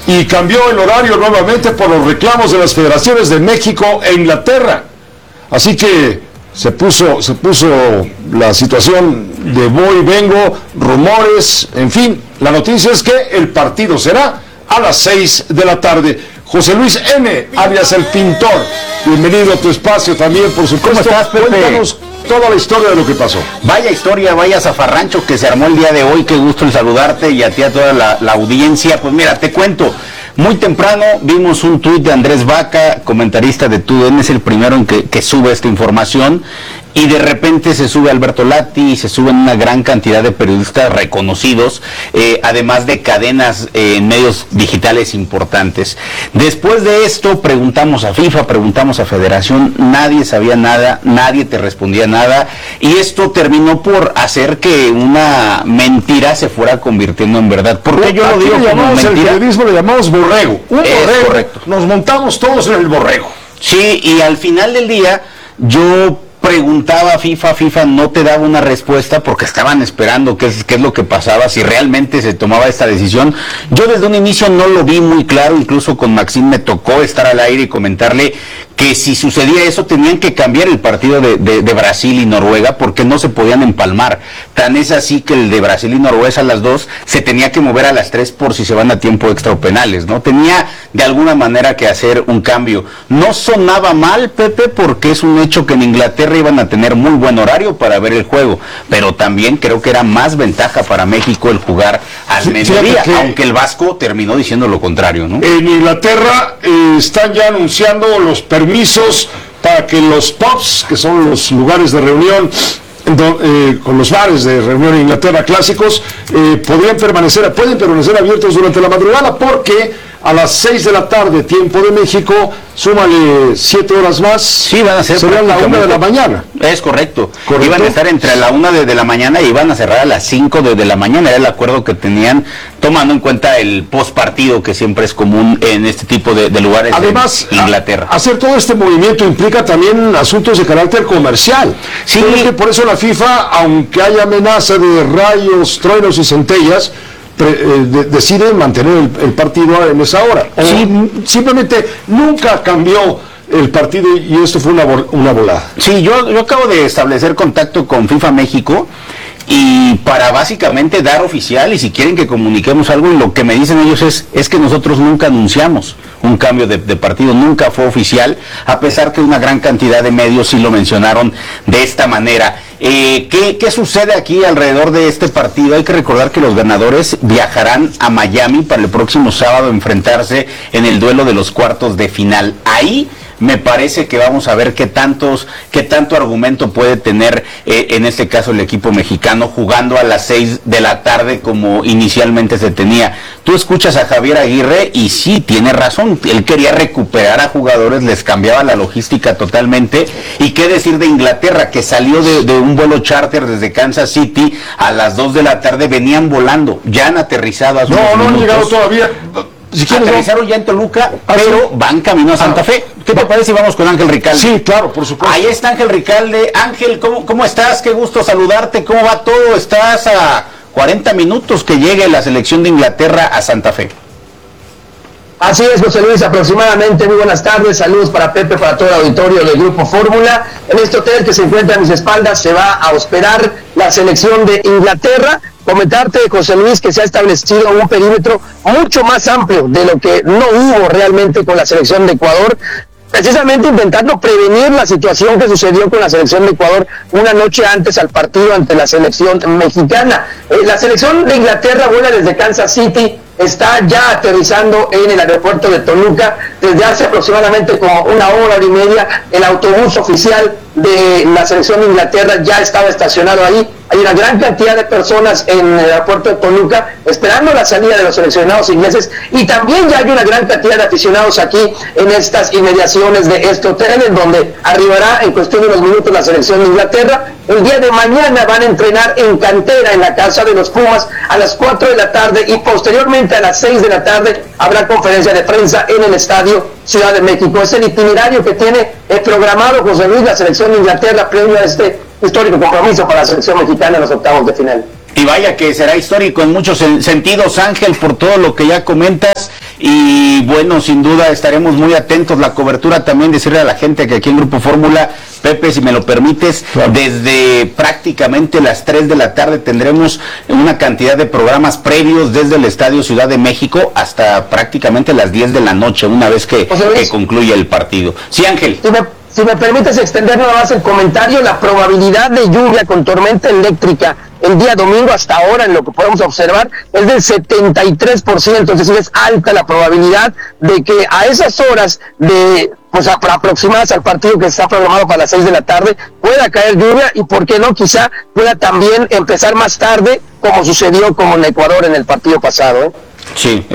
y cambió el horario nuevamente por los reclamos de las federaciones de México e Inglaterra. Así que se puso la situación de voy, vengo, rumores, en fin. La noticia es que el partido será a las 6 de la tarde. José Luis N., alias El Pintor, bienvenido a tu espacio también, por supuesto. ¿Cómo estás, Pepe? Cuéntanos toda la historia de lo que pasó. Vaya historia, vaya zafarrancho que se armó el día de hoy. Qué gusto en saludarte y a ti, a toda la audiencia. Pues mira, te cuento. Muy temprano vimos un tuit de Andrés Vaca, comentarista de TUDN, es el primero en que sube esta información, y de repente se sube Alberto Lati y se suben una gran cantidad de periodistas reconocidos, además de cadenas en medios digitales importantes. Después de esto preguntamos a FIFA, preguntamos a Federación, nadie sabía nada, nadie te respondía nada, y esto terminó por hacer que una mentira se fuera convirtiendo en verdad. ¿Por qué yo lo digo como mentira? El periodismo le llamamos borrego. Un borrego. Correcto. Nos montamos todos en el borrego. Sí, y al final del día yo preguntaba a FIFA no te daba una respuesta porque estaban esperando qué es lo que pasaba, si realmente se tomaba esta decisión. Yo desde un inicio no lo vi muy claro, incluso con Maxim me tocó estar al aire y comentarle que si sucedía eso tenían que cambiar el partido de Brasil y Noruega porque no se podían empalmar. Tan es así que el de Brasil y Noruega a las 2 se tenía que mover a las 3 por si se van a tiempo extra o penales, ¿no? Tenía de alguna manera que hacer un cambio. No sonaba mal, Pepe, porque es un hecho que en Inglaterra iban a tener muy buen horario para ver el juego, pero también creo que era más ventaja para México el jugar al mediodía, aunque el Vasco terminó diciendo lo contrario, ¿no? En Inglaterra están ya anunciando los permisos para que los pubs, que son los lugares de reunión, con los bares de reunión en Inglaterra clásicos, pueden permanecer abiertos durante la madrugada, porque a las 6 de la tarde, tiempo de México, súmale 7 horas más. Sí, van a ser serían la 1 de la mañana. Es correcto. Iban a estar entre la 1 de la mañana y iban a cerrar a las 5 de la mañana. Era el acuerdo que tenían, tomando en cuenta el postpartido que siempre es común en este tipo de lugares. Además, en Inglaterra. Hacer todo este movimiento implica también asuntos de carácter comercial. Sí. Por eso la FIFA, aunque haya amenaza de rayos, truenos y centellas, decide mantener el partido en esa hora. Sí. Simplemente nunca cambió el partido y esto fue una volada. Sí, yo acabo de establecer contacto con FIFA México y para básicamente dar oficial, y si quieren que comuniquemos algo, y lo que me dicen ellos es que nosotros nunca anunciamos un cambio de partido, nunca fue oficial, a pesar que una gran cantidad de medios sí lo mencionaron de esta manera. ¿Qué sucede aquí alrededor de este partido? Hay que recordar que los ganadores viajarán a Miami para el próximo sábado a enfrentarse en el duelo de los cuartos de final. Ahí me parece que vamos a ver qué tanto argumento puede tener en este caso el equipo mexicano jugando a las 6 de la tarde como inicialmente se tenía. Tú escuchas a Javier Aguirre y sí, tiene razón, él quería recuperar a jugadores, les cambiaba la logística totalmente. Y qué decir de Inglaterra, que salió de un vuelo charter desde Kansas City a las 2 de la tarde, venían volando, ya han aterrizado a sus No han llegado todavía. Si aterrizaron ya en Toluca, pero van camino a Santa Fe. ¿Qué te parece si vamos con Ángel Ricalde? Sí, claro, por supuesto. Ahí está Ángel Ricalde. Ángel, ¿cómo estás? Qué gusto saludarte. ¿Cómo va todo? Estás a 40 minutos que llegue la selección de Inglaterra a Santa Fe. Así es, José Luis, aproximadamente. Muy buenas tardes, saludos para Pepe, para todo el auditorio del Grupo Fórmula. En este hotel que se encuentra a mis espaldas se va a hospedar la selección de Inglaterra. Comentarte, José Luis, que se ha establecido un perímetro mucho más amplio de lo que no hubo realmente con la selección de Ecuador, precisamente intentando prevenir la situación que sucedió con la selección de Ecuador una noche antes al partido ante la selección mexicana. La selección de Inglaterra vuela desde Kansas City, está ya aterrizando en el aeropuerto de Toluca desde hace aproximadamente como una hora y media. El autobús oficial de la selección de Inglaterra ya estaba estacionado ahí. Hay una gran cantidad de personas en el aeropuerto de Toluca esperando la salida de los seleccionados ingleses, y también ya hay una gran cantidad de aficionados aquí en estas inmediaciones de este hotel, en donde arribará en cuestión de unos minutos la selección de Inglaterra. El día de mañana van a entrenar en cantera en la casa de los Pumas a las 4 de la tarde y posteriormente a las 6 de la tarde habrá conferencia de prensa en el estadio Ciudad de México. Es el itinerario que tiene programado José Luis la selección de Inglaterra previo a este histórico compromiso para la selección mexicana en los octavos de final. Y vaya que será histórico en muchos sentidos, Ángel, por todo lo que ya comentas. y bueno, sin duda estaremos muy atentos. La cobertura también, decirle a la gente que aquí en Grupo Fórmula, Pepe, si me lo permites, claro, desde prácticamente las 3 de la tarde tendremos una cantidad de programas previos desde el Estadio Ciudad de México hasta prácticamente las 10 de la noche, una vez que concluye el partido. Sí, Ángel. Si me permites extender nada más el comentario, la probabilidad de lluvia con tormenta eléctrica el día domingo hasta ahora, en lo que podemos observar, es del 73%, es decir, es alta la probabilidad de que a esas horas pues aproximadas al partido que está programado para las 6 de la tarde, pueda caer lluvia y, por qué no, quizá pueda también empezar más tarde, como sucedió como en Ecuador en el partido pasado. Sí,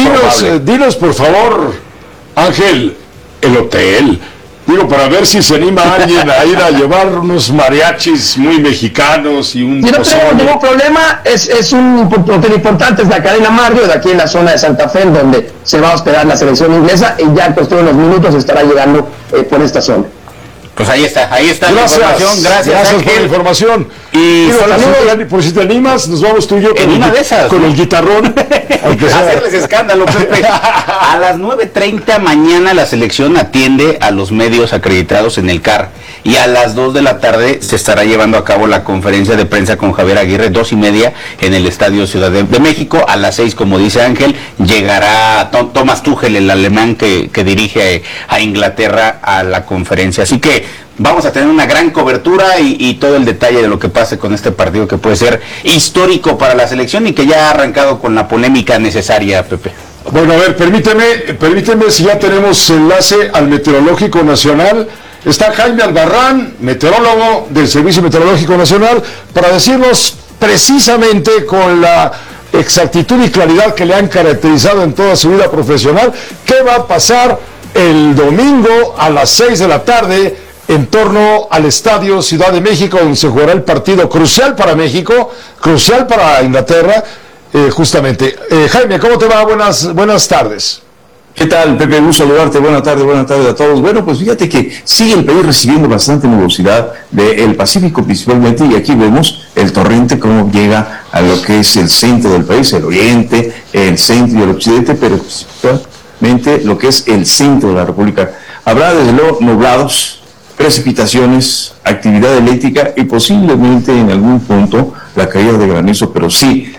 dinos, por favor, Ángel, el hotel. Digo, para ver si se anima alguien a ir a llevar unos mariachis muy mexicanos y un... Yo no tengo ningún problema, es un hotel importante, es la cadena Marriott, de aquí en la zona de Santa Fe, donde se va a hospedar la selección inglesa, y ya en cuestión de unos minutos estará llegando por esta zona. Pues ahí está la información. Gracias por la información. Y por si te animas, nos vamos tú y yo con el guitarrón. Hacerles escándalo, Pepe. A las 9:30 mañana la selección atiende a los medios acreditados en el CAR. Y a las 2 de la tarde se estará llevando a cabo la conferencia de prensa con Javier Aguirre, 2:30 en el Estadio Ciudad de México. A las 6, como dice Ángel, llegará Thomas Tuchel, el alemán que dirige a Inglaterra, a la conferencia. Así que vamos a tener una gran cobertura y todo el detalle de lo que pase con este partido, que puede ser histórico para la selección y que ya ha arrancado con la polémica necesaria, Pepe. Bueno, a ver, permíteme si ya tenemos enlace al Meteorológico Nacional. Está Jaime Albarrán, meteorólogo del Servicio Meteorológico Nacional, para decirnos precisamente con la exactitud y claridad que le han caracterizado en toda su vida profesional, qué va a pasar el domingo a las 6 de la tarde en torno al Estadio Ciudad de México, donde se jugará el partido crucial para México, crucial para Inglaterra, justamente. Jaime, ¿cómo te va? Buenas tardes. ¿Qué tal, Pepe? Un saludarte, buenas tardes a todos. Bueno, pues fíjate que sigue el país recibiendo bastante nubosidad del Pacífico principalmente, y aquí vemos el torrente cómo llega a lo que es el centro del país, el oriente, el centro y el occidente, pero principalmente lo que es el centro de la República. Habrá desde luego nublados, precipitaciones, actividad eléctrica y posiblemente en algún punto la caída de granizo, pero sí,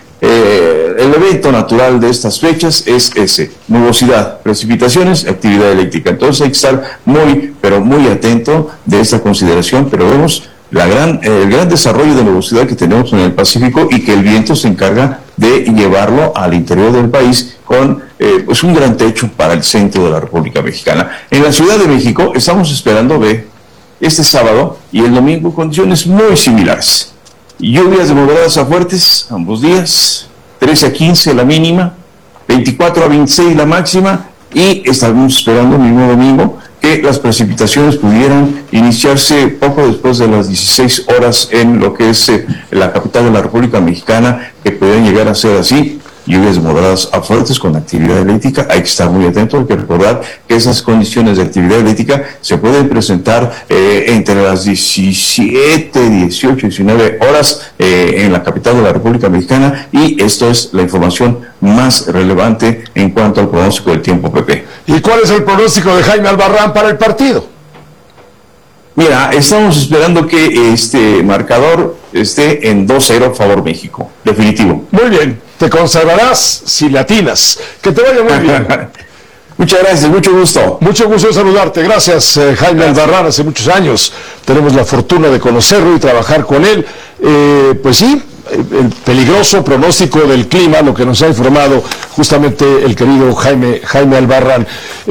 el evento natural de estas fechas es ese: nubosidad, precipitaciones, actividad eléctrica. Entonces hay que estar muy atento de esta consideración, pero vemos el gran desarrollo de nubosidad que tenemos en el Pacífico, y que el viento se encarga de llevarlo al interior del país con pues un gran techo para el centro de la República Mexicana. En la Ciudad de México estamos esperando ver este sábado y el domingo condiciones muy similares. Lluvias de moderadas a fuertes ambos días, 13 a 15 la mínima, 24 a 26 la máxima, y estamos esperando el mismo domingo que las precipitaciones pudieran iniciarse poco después de las 16 horas en lo que es la capital de la República Mexicana, que pueden llegar a ser así: lluvias moderadas a fuertes con actividad eléctrica. Hay que estar muy atento, hay que recordar que esas condiciones de actividad eléctrica se pueden presentar entre las 17, 18, 19 horas en la capital de la República Mexicana, y esto es la información más relevante en cuanto al pronóstico del tiempo, Pepe. ¿Y cuál es el pronóstico de Jaime Albarrán para el partido? Mira, estamos esperando que este marcador esté en 2-0 favor México, definitivo. Muy bien, te consagrarás si le atinas. Que te vaya muy bien. Muchas gracias, mucho gusto. Mucho gusto de saludarte. Gracias, Jaime Albarrán. Hace muchos años tenemos la fortuna de conocerlo y trabajar con él. Pues sí, el peligroso pronóstico del clima, lo que nos ha informado justamente el querido Jaime Albarrán.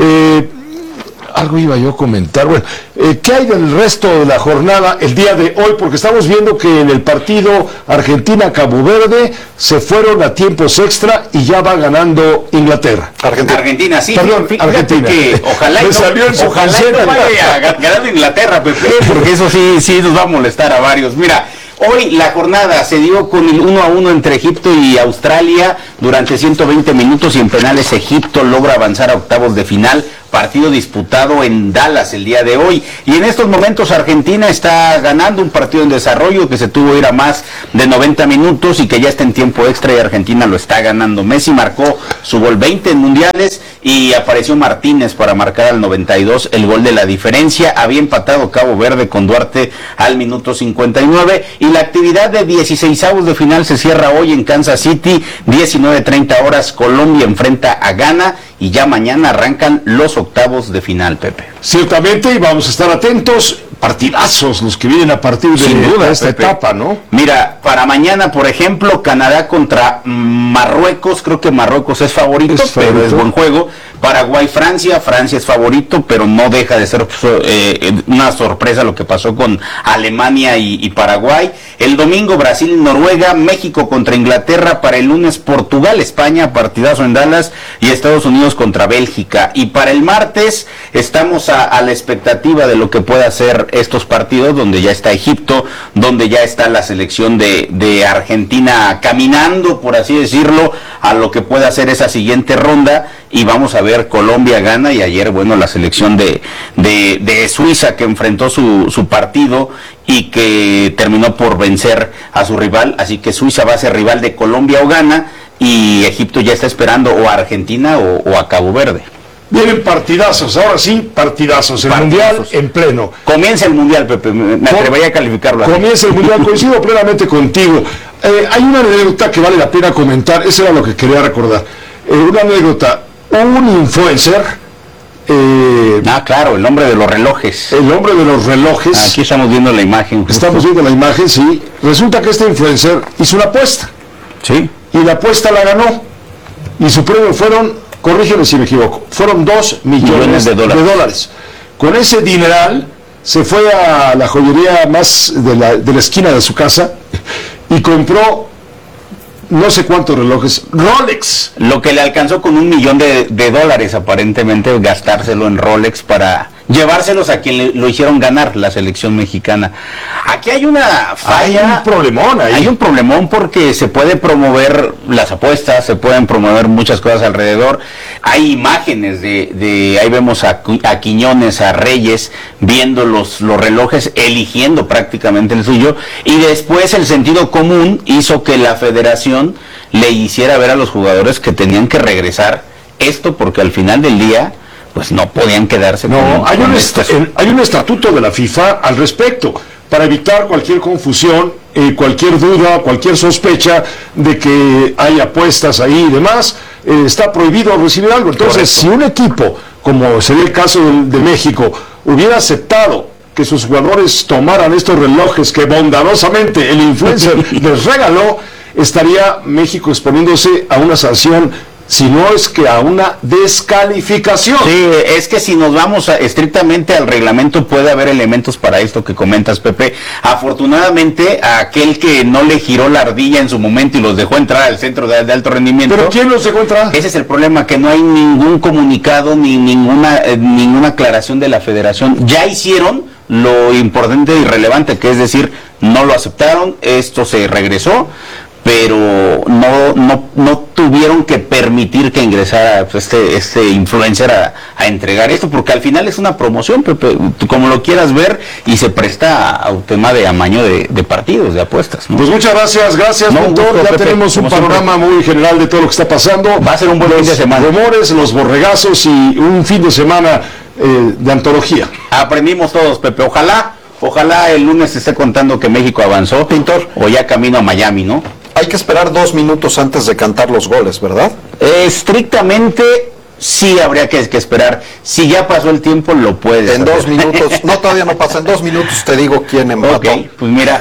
Algo iba yo a comentar. Bueno, ¿qué hay del resto de la jornada el día de hoy? Porque estamos viendo que en el partido Argentina-Cabo Verde se fueron a tiempos extra y ya va ganando Inglaterra. Argentina, sí. Perdón, Argentina. Que ojalá no vaya ganando Inglaterra, Pepe, porque eso sí nos va a molestar a varios. Mira, Hoy la jornada se dio con el 1-1 entre Egipto y Australia durante 120 minutos y en penales Egipto logra avanzar a octavos de final. Partido disputado en Dallas el día de hoy. Y en estos momentos Argentina está ganando un partido en desarrollo que se tuvo que ir a más de 90 minutos y que ya está en tiempo extra y Argentina lo está ganando. Messi marcó su gol 20 en mundiales y apareció Martínez para marcar al 92 el gol de la diferencia. Había empatado Cabo Verde con Duarte al minuto 59 y la actividad de 16avos de final se cierra hoy en Kansas City, 19:30 horas. Colombia enfrenta a Ghana y ya mañana arrancan los octavos de final, Pepe. Ciertamente, y vamos a estar atentos, partidazos los que vienen a partir de esta etapa, ¿no? Mira, para mañana, por ejemplo, Canadá contra Marruecos, creo que Marruecos es favorito, pero es buen juego. Paraguay, Francia es favorito, pero no deja de ser una sorpresa lo que pasó con Alemania y Paraguay. El domingo, Brasil, Noruega, México contra Inglaterra, para el lunes, Portugal, España, partidazo en Dallas, y Estados Unidos contra Bélgica. Y para el martes, estamos a la expectativa de lo que pueda hacer estos partidos, donde ya está Egipto, donde ya está la selección de Argentina caminando, por así decirlo, a lo que pueda hacer esa siguiente ronda. Y vamos a ver, Colombia gana, y ayer, bueno, la selección de Suiza que enfrentó su partido y que terminó por vencer a su rival, así que Suiza va a ser rival de Colombia o gana, y Egipto ya está esperando o a Argentina o a Cabo Verde. Vienen partidazos, ahora sí, partidazos, el Mundial en pleno. Comienza el Mundial, Pepe, me atrevería a calificarlo así. Comienza el Mundial, coincido plenamente contigo. Hay una anécdota que vale la pena comentar, eso era lo que quería recordar. Una anécdota, un influencer... claro, el hombre de los relojes. El hombre de los relojes. Aquí estamos viendo la imagen. Justo. Estamos viendo la imagen, sí. Resulta que este influencer hizo una apuesta. Sí. Y la apuesta la ganó. Y su premio fueron, corrígeme si me equivoco, fueron 2 millones de dólares. Con ese dineral se fue a la joyería más de la esquina de su casa y compró no sé cuántos relojes, Rolex. Lo que le alcanzó con $1 millón de dólares, aparentemente, gastárselo en Rolex para llevárselos a quien lo hicieron ganar, la selección mexicana. Aquí hay una falla. Hay un problemón ahí. Hay un problemón porque se puede promover las apuestas, se pueden promover muchas cosas alrededor. Hay imágenes ahí vemos a Quiñones, a Reyes, viendo los relojes, eligiendo prácticamente el suyo, y después el sentido común hizo que la federación le hiciera ver a los jugadores que tenían que regresar esto, porque al final del día pues no podían quedarse. No, hay un estatuto de la FIFA al respecto, para evitar cualquier confusión, cualquier duda, cualquier sospecha de que hay apuestas ahí y demás. Está prohibido recibir algo. Entonces, correcto, si un equipo, como sería el caso de México, hubiera aceptado que sus jugadores tomaran estos relojes que bondadosamente el influencer les regaló, estaría México exponiéndose a una sanción, si no es que a una descalificación. Sí, es que si nos vamos estrictamente al reglamento, puede haber elementos para esto que comentas, Pepe. Afortunadamente, a aquel que no le giró la ardilla en su momento y los dejó entrar al centro de alto rendimiento. ¿Pero quién los dejó entrar? Ese es el problema, que no hay ningún comunicado ni ninguna aclaración de la federación. Ya hicieron lo importante y relevante, que es decir, no lo aceptaron, esto se regresó, pero no tuvieron que permitir que ingresara este influencer a entregar esto, porque al final es una promoción, Pepe, como lo quieras ver, y se presta a un tema de amaño de partidos, de apuestas, ¿no? Pues muchas gracias, doctor. Ya Pepe, tenemos un panorama muy general de todo lo que está pasando. Va a ser un buen fin de semana. Los rumores, los borregazos y un fin de semana de antología. Aprendimos todos, Pepe. Ojalá el lunes se esté contando que México avanzó, Pintor, o ya camino a Miami, ¿no? Hay que esperar 2 minutos antes de cantar los goles, ¿verdad? Estrictamente sí habría que esperar. Si ya pasó el tiempo, lo puedes en hacer. 2 minutos, no, todavía no pasa, en 2 minutos te digo quién empató. Ok, pues mira,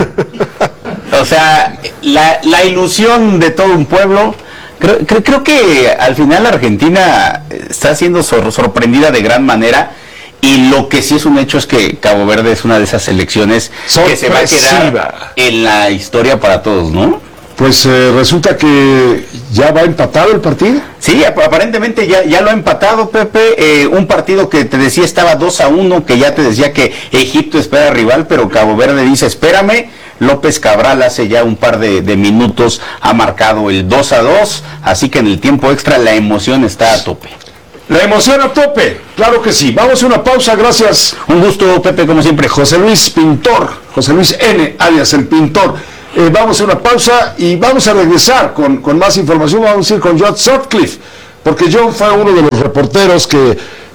o sea, la ilusión de todo un pueblo. Creo que al final Argentina está siendo sorprendida de gran manera. Y lo que sí es un hecho es que Cabo Verde es una de esas selecciones que se va a quedar en la historia para todos, ¿no? Pues resulta que ya va empatado el partido. Sí, aparentemente ya lo ha empatado, Pepe. Un partido que te decía estaba 2-1, que ya te decía que Egipto espera rival, pero Cabo Verde dice, espérame, López Cabral hace ya un par de minutos ha marcado el 2-2, así que en el tiempo extra la emoción está a tope. La emoción a tope, claro que sí. Vamos a una pausa, gracias. Un gusto, Pepe, como siempre. José Luis Pintor, José Luis N, alias el Pintor. Vamos a una pausa y vamos a regresar con más información. Vamos a ir con John Sutcliffe, porque John fue uno de los reporteros que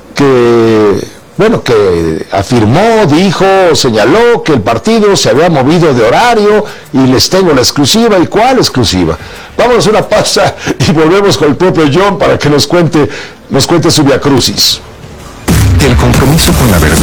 afirmó, dijo, señaló que el partido se había movido de horario y les tengo la exclusiva. ¿Y cuál exclusiva? Vamos a una pausa y volvemos con el propio John para que nos cuente su viacrucis. El compromiso con la verdad